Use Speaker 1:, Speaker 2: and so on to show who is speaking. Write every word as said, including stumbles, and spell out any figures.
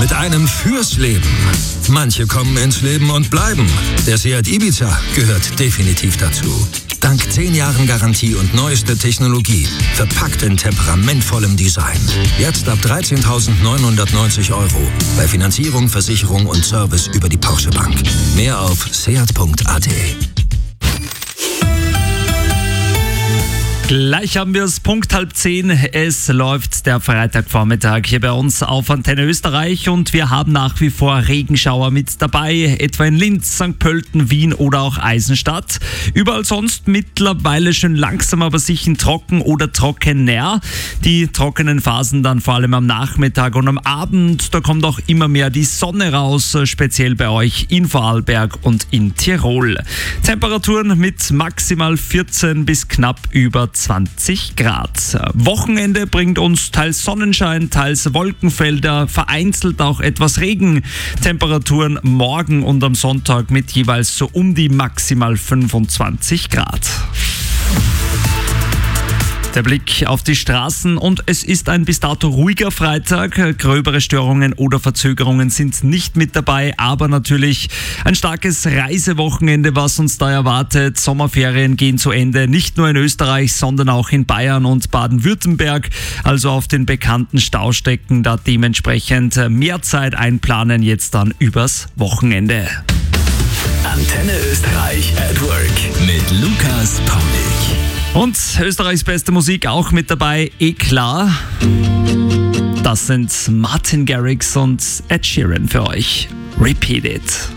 Speaker 1: mit einem fürs Leben. Manche kommen ins Leben und bleiben. Der Seat Ibiza gehört definitiv dazu. Dank zehn Jahren Garantie und neueste Technologie. Verpackt in temperamentvollem Design. Jetzt ab dreizehntausendneunhundertneunzig Euro. Bei Finanzierung, Versicherung und Service über die Porsche Bank. Mehr auf seat punkt a t.
Speaker 2: Gleich haben wir es, Punkt halb zehn. Es läuft der Freitagvormittag hier bei uns auf Antenne Österreich und wir haben nach wie vor Regenschauer mit dabei, etwa in Linz, Sankt Pölten, Wien oder auch Eisenstadt. Überall sonst mittlerweile schön langsam, aber sicher trocken oder trockener. Die trockenen Phasen dann vor allem am Nachmittag und am Abend, da kommt auch immer mehr die Sonne raus, speziell bei euch in Vorarlberg und in Tirol. Temperaturen mit maximal vierzehn bis knapp über zwanzig Grad. Wochenende bringt uns teils Sonnenschein, teils Wolkenfelder, vereinzelt auch etwas Regen. Temperaturen morgen und am Sonntag mit jeweils so um die maximal fünfundzwanzig Grad. Der Blick auf die Straßen und es ist ein bis dato ruhiger Freitag. Gröbere Störungen oder Verzögerungen sind nicht mit dabei, aber natürlich ein starkes Reisewochenende, was uns da erwartet. Sommerferien gehen zu Ende, nicht nur in Österreich, sondern auch in Bayern und Baden-Württemberg. Also auf den bekannten Staustecken da dementsprechend mehr Zeit einplanen jetzt dann übers Wochenende.
Speaker 3: Antenne Österreich at Work mit Lukas Paulik.
Speaker 2: Und Österreichs beste Musik auch mit dabei, Eklat. Das sind Martin Garrix und Ed Sheeran für euch. Repeat It.